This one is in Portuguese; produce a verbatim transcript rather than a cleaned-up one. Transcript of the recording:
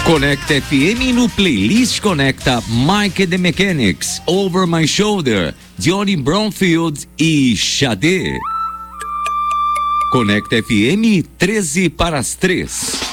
Conecta F M no playlist conecta Mike the Mechanics, Over My Shoulder, Johnny Bromfield e Xadê. Conecta F M treze para as três.